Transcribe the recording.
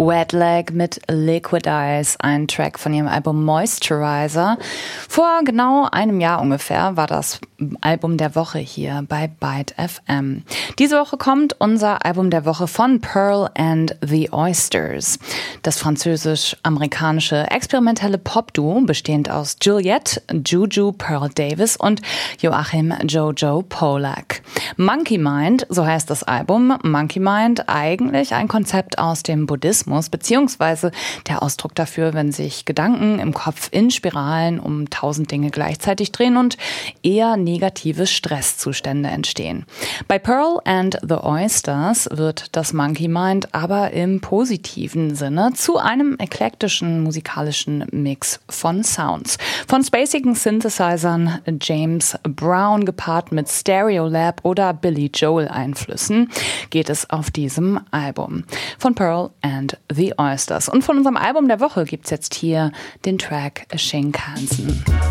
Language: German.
Wet Leg mit Liquid Eyes, ein Track von ihrem Album Moisturizer. Vor genau einem Jahr ungefähr war das Album der Woche hier bei Byte FM. Diese Woche kommt unser Album der Woche von Pearl and the Oysters. Das französisch-amerikanische experimentelle Pop-Duo, bestehend aus Juliette, Juju Pearl Davis und Joachim Jojo Polak. Monkey Mind, so heißt das Album. Monkey Mind, eigentlich ein Konzept aus dem Buddhismus, beziehungsweise der Ausdruck dafür, wenn sich Gedanken im Kopf in Spiralen um 1000 Dinge gleichzeitig drehen und eher negative Stresszustände entstehen. Bei Pearl and the Oysters wird das Monkey Mind aber im positiven Sinne zu einem eklektischen musikalischen Mix von Sounds. Von spacigen Synthesizern James Brown gepaart mit Stereolab oder Billy Joel Einflüssen geht es auf diesem Album von Pearl and the Oysters. Und von unserem Album der Woche gibt's jetzt hier den Track Shinkansen.